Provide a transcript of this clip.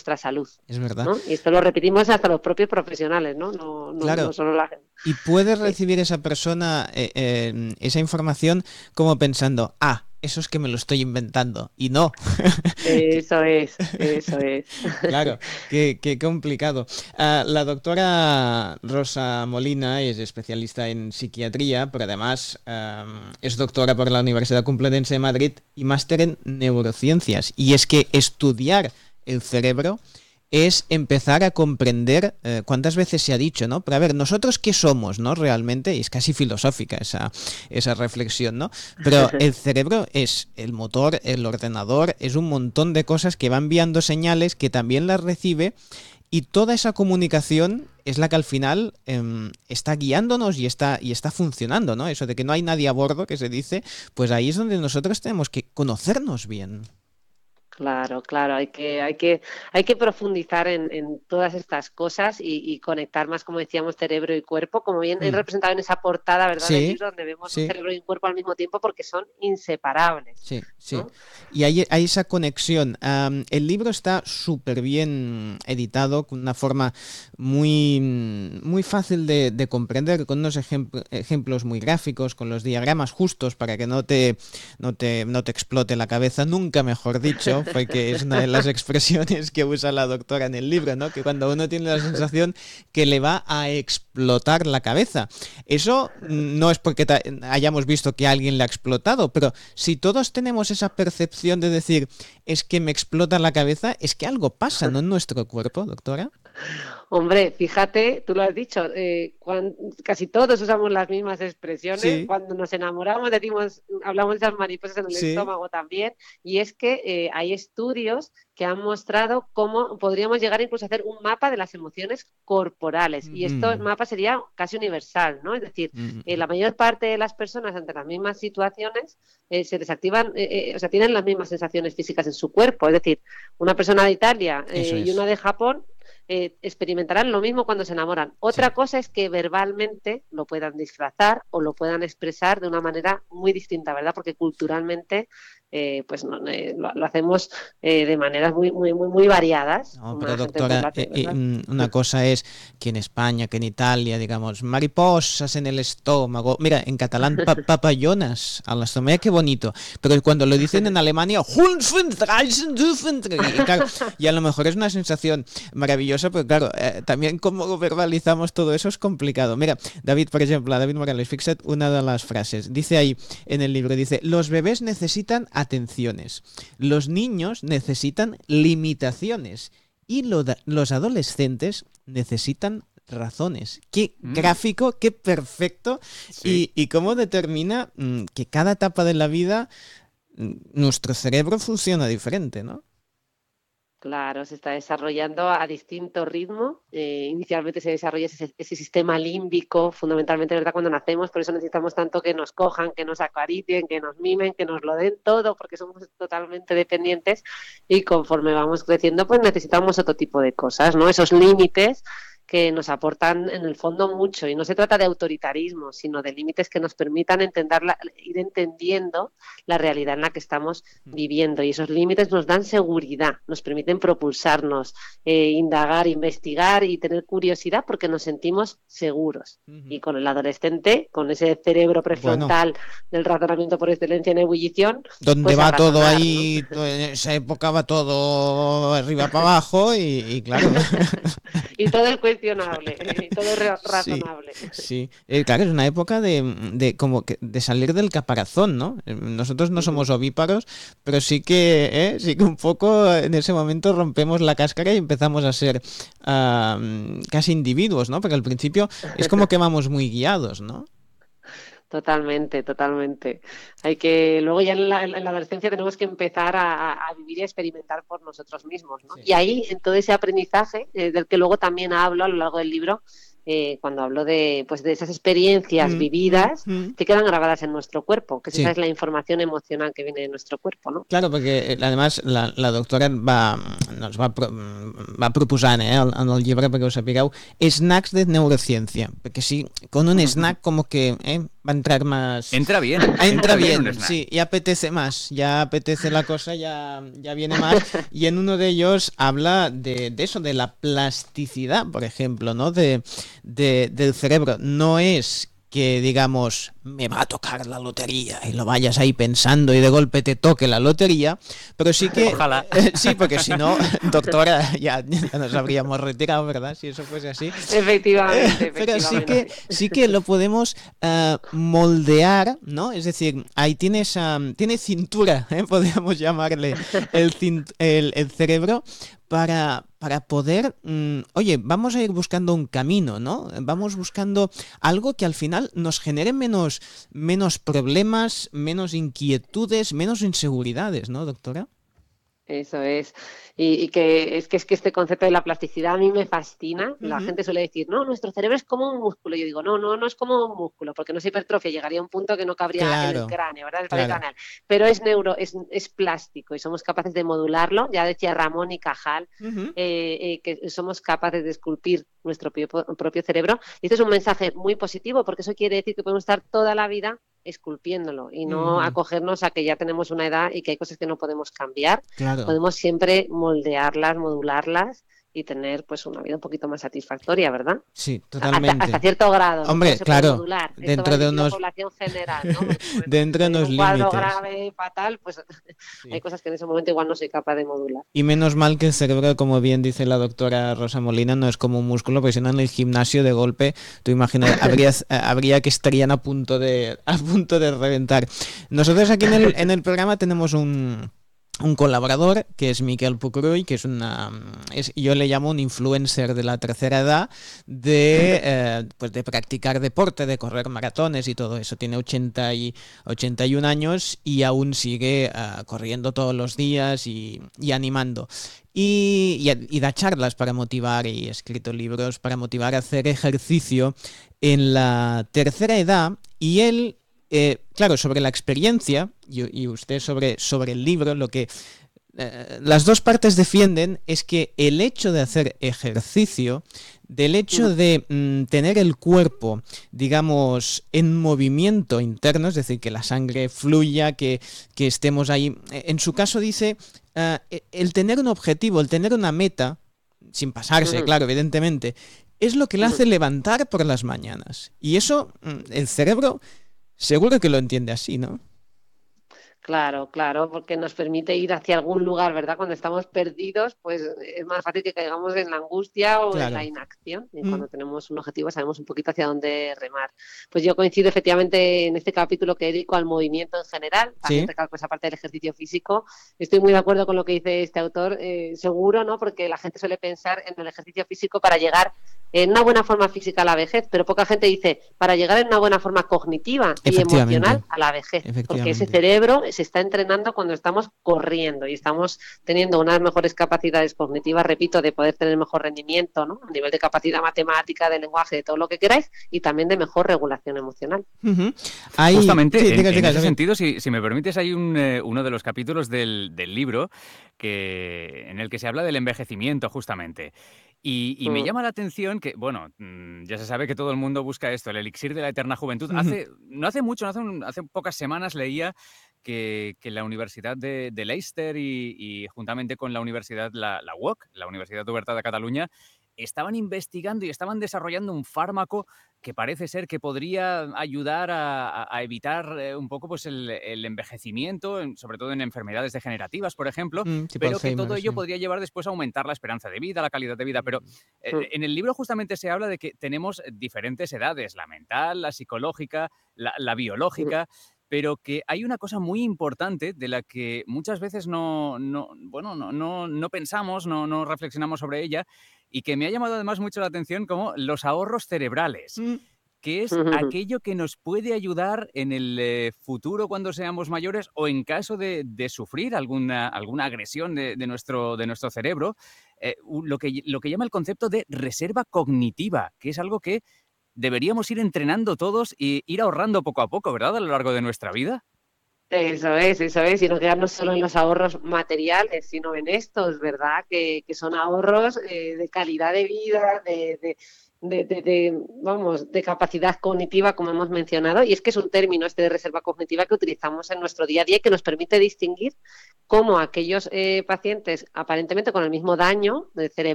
nuestra salud. Es verdad. ¿No? Y esto lo repetimos hasta los propios profesionales, ¿no? Claro. No solo la gente. Y puede recibir esa persona esa información como pensando, eso es que me lo estoy inventando. Y no. Eso es. Claro, qué complicado. La doctora Rosa Molina es especialista en psiquiatría, pero además es doctora por la Universidad Complutense de Madrid y máster en neurociencias. Y es que estudiar el cerebro es empezar a comprender cuántas veces se ha dicho, ¿no? Pero a ver, ¿nosotros qué somos, no? Realmente, y es casi filosófica esa reflexión, ¿no? Pero el cerebro es el motor, el ordenador, es un montón de cosas que va enviando señales que también las recibe, y toda esa comunicación es la que al final está guiándonos y está funcionando, ¿no? Eso de que no hay nadie a bordo, que se dice, pues ahí es donde nosotros tenemos que conocernos bien. Claro, hay que profundizar en todas estas cosas y conectar más, como decíamos, cerebro y cuerpo, como bien he representado en esa portada, ¿verdad?, del libro, donde vemos un cerebro y un cuerpo al mismo tiempo, porque son inseparables. Sí. ¿no? Y hay esa conexión. El libro está súper bien editado, con una forma muy, muy fácil de comprender, con unos ejemplos muy gráficos, con los diagramas justos para que no te explote la cabeza, nunca mejor dicho, porque es una de las expresiones que usa la doctora en el libro, ¿no? Que cuando uno tiene la sensación que le va a explotar la cabeza. Eso no es porque hayamos visto que alguien le ha explotado, pero si todos tenemos esa percepción de decir, es que me explota la cabeza, es que algo pasa, ¿no?, en nuestro cuerpo, doctora. Hombre, fíjate, tú lo has dicho, casi todos usamos las mismas expresiones. Sí. Cuando nos enamoramos hablamos de esas mariposas en el estómago también, y es que hay estudios que han mostrado cómo podríamos llegar incluso a hacer un mapa de las emociones corporales, y este mapa sería casi universal, ¿no? Es decir, la mayor parte de las personas ante las mismas situaciones se desactivan, o sea, tienen las mismas sensaciones físicas en su cuerpo. Es decir, una persona de Italia y una de Japón experimentarán lo mismo cuando se enamoran. Otra cosa es que verbalmente lo puedan disfrazar o lo puedan expresar de una manera muy distinta, ¿verdad? Porque culturalmente pues lo hacemos de maneras muy variadas. No, pero doctora, una cosa es que en España, que en Italia, digamos, mariposas en el estómago. Mira, en catalán, papallonas al estómago, qué bonito. Pero cuando lo dicen en Alemania, y a lo mejor es una sensación maravillosa, pero claro, también cómo verbalizamos todo eso es complicado. Mira, David, por ejemplo, David Morales, fíjate una de las frases. Dice ahí en el libro, dice, los bebés necesitan atenciones, los niños necesitan limitaciones y los adolescentes necesitan razones. Qué gráfico, qué perfecto. Sí. Y cómo determina que cada etapa de la vida nuestro cerebro funciona diferente, ¿no? Claro, se está desarrollando a distinto ritmo. Inicialmente se desarrolla ese sistema límbico, fundamentalmente, ¿verdad?, cuando nacemos. Por eso necesitamos tanto que nos cojan, que nos acaricien, que nos mimen, que nos lo den todo, porque somos totalmente dependientes. Y conforme vamos creciendo, pues necesitamos otro tipo de cosas, ¿no? Esos límites que nos aportan en el fondo mucho, y no se trata de autoritarismo, sino de límites que nos permitan ir entendiendo la realidad en la que estamos viviendo, y esos límites nos dan seguridad, nos permiten propulsarnos, indagar, investigar y tener curiosidad porque nos sentimos seguros. Y con el adolescente, con ese cerebro prefrontal del razonamiento por excelencia en ebullición, donde pues va razonar, todo ahí, ¿no? En esa época va todo arriba para abajo y claro. Y todo es cuestionable, y todo es razonable. Sí. Claro, es una época de salir del caparazón, ¿no? Nosotros no somos ovíparos, pero sí que un poco en ese momento rompemos la cáscara y empezamos a ser casi individuos, ¿no? Porque al principio es como que vamos muy guiados, ¿no? Totalmente. Luego ya en la adolescencia tenemos que empezar a vivir y a experimentar por nosotros mismos, ¿no? Sí. Y ahí, en todo ese aprendizaje, del que luego también hablo a lo largo del libro, cuando hablo de esas experiencias vividas que quedan grabadas en nuestro cuerpo, que esa es la información emocional que viene de nuestro cuerpo, ¿no? Claro, perquè además la doctora nos va proposant en el llibre, perquè ho sapigueu, snacks de neurociència, perquè sí, con un snack como que va a entrar más... Entra bien. Entra bien, un snack. sí, y apetece más, ya apetece la cosa, ya viene más. Y en uno de ellos habla de eso, de la plasticidad, por ejemplo, ¿no? Del cerebro. No es que digamos, me va a tocar la lotería y lo vayas ahí pensando y de golpe te toque la lotería, pero sí que... Ojalá. Sí, porque si no, doctora, ya nos habríamos retirado, ¿verdad? Si eso fuese así. Efectivamente, Pero sí que lo podemos moldear, ¿no? Es decir, ahí tiene cintura, podríamos llamarle el cerebro, para poder, oye, vamos a ir buscando un camino, ¿no? Vamos buscando algo que al final nos genere menos problemas, menos inquietudes, menos inseguridades, ¿no, doctora? Eso es. Y que es que este concepto de la plasticidad a mí me fascina. La gente suele decir, no, nuestro cerebro es como un músculo. Yo digo, no es como un músculo, porque no se hipertrofia, llegaría a un punto que no cabría en el cráneo, ¿verdad? El pared craneal. Pero es plástico y somos capaces de modularlo. Ya decía Ramón y Cajal que somos capaces de esculpir nuestro propio cerebro. Y esto es un mensaje muy positivo, porque eso quiere decir que podemos estar toda la vida esculpiéndolo y no acogernos a que ya tenemos una edad y que hay cosas que no podemos cambiar. Claro. Podemos siempre moldearlas, modularlas y tener pues una vida un poquito más satisfactoria, ¿verdad? Sí, totalmente. Hasta cierto grado. Hombre, ¿no? Se claro, puede modular. dentro de unos... La población general, ¿no? Porque, dentro de unos un cuadro límites. grave, fatal, pues sí. Hay cosas que en ese momento igual no soy capaz de modular. Y menos mal que el cerebro, como bien dice la doctora Rosa Molina, no es como un músculo, porque si no en el gimnasio de golpe, tú imaginas, habría que estarían a punto de reventar. Nosotros aquí en el programa tenemos un colaborador que es Miquel Pucruy, que yo le llamo un influencer de la tercera edad pues de practicar deporte, de correr maratones y todo eso. Tiene 81 años y aún sigue corriendo todos los días y animando. Y da charlas para motivar y ha escrito libros para motivar a hacer ejercicio en la tercera edad, y él... claro, sobre la experiencia y usted sobre el libro, lo que las dos partes defienden es que el hecho de hacer ejercicio, del hecho de tener el cuerpo, digamos, en movimiento interno, es decir, que la sangre fluya, que estemos ahí, en su caso dice, el tener un objetivo, el tener una meta, sin pasarse, claro, evidentemente, es lo que le hace levantar por las mañanas. Y eso, el cerebro... seguro que lo entiende así, ¿no? Claro, porque nos permite ir hacia algún lugar, ¿verdad? Cuando estamos perdidos, pues es más fácil que caigamos en la angustia o en la inacción. Y cuando tenemos un objetivo sabemos un poquito hacia dónde remar. Pues yo coincido efectivamente en este capítulo que dedico al movimiento en general. También recalco esa parte del ejercicio físico. Estoy muy de acuerdo con lo que dice este autor, seguro, ¿no? Porque la gente suele pensar en el ejercicio físico para llegar en una buena forma física a la vejez, pero poca gente dice para llegar en una buena forma cognitiva y emocional a la vejez, porque ese cerebro se está entrenando cuando estamos corriendo y estamos teniendo unas mejores capacidades cognitivas, repito, de poder tener mejor rendimiento, ¿no? A nivel de capacidad matemática, de lenguaje, de todo lo que queráis, y también de mejor regulación emocional. Justamente, en ese sentido, si me permites, hay uno de los capítulos del libro en el que se habla del envejecimiento, justamente. Y me llama la atención que, bueno, ya se sabe que todo el mundo busca esto, el elixir de la eterna juventud. No hace mucho, hace pocas semanas leía que la Universidad de Leicester y juntamente con la Universidad, la UOC, la Universidad Oberta de Cataluña, estaban investigando y estaban desarrollando un fármaco que parece ser que podría ayudar a evitar un poco pues el envejecimiento, sobre todo en enfermedades degenerativas, por ejemplo, pero que todo ello podría llevar después a aumentar la esperanza de vida, la calidad de vida. Pero en el libro justamente se habla de que tenemos diferentes edades, la mental, la psicológica, la biológica, pero que hay una cosa muy importante de la que muchas veces no pensamos, no reflexionamos sobre ella, y que me ha llamado además mucho la atención, como los ahorros cerebrales, que es aquello que nos puede ayudar en el futuro cuando seamos mayores o en caso de sufrir alguna agresión de nuestro cerebro, lo que llama el concepto de reserva cognitiva, que es algo que deberíamos ir entrenando todos y ir ahorrando poco a poco, ¿verdad?, a lo largo de nuestra vida. Eso es, y no quedarnos solo en los ahorros materiales, sino en estos, ¿verdad? Que son ahorros de calidad de vida, de capacidad cognitiva, como hemos mencionado, y es que es un término de reserva cognitiva que utilizamos en nuestro día a día y que nos permite distinguir cómo aquellos pacientes aparentemente con el mismo daño cerebral